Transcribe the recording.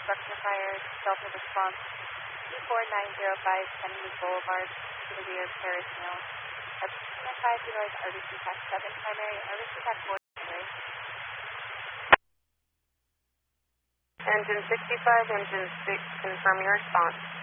structure fire, Delta response, E4905 Kennedy Boulevard, to the rear of Paris Mills. At 5 Kilo RBC Pack 7 primary, RBC Pack 4 primary. Engine 65, Engine 6, confirm your response.